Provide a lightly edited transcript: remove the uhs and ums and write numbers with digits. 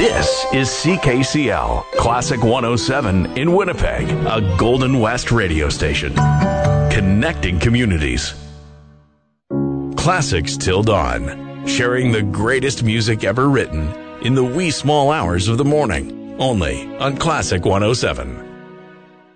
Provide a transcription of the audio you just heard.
This is CKCL, Classic 107 in Winnipeg, a Golden West radio station. Connecting communities. Classics till dawn. Sharing the greatest music ever written in the wee small hours of the morning. Only on Classic 107.